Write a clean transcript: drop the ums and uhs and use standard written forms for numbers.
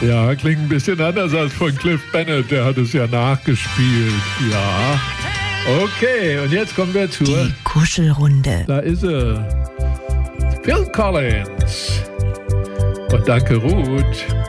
Ja, klingt ein bisschen anders als von Cliff Bennett, der hat es ja nachgespielt. Ja. Okay, und jetzt kommen wir zur... Die Kuschelrunde. Da ist er. Phil Collins. Und danke, Ruth.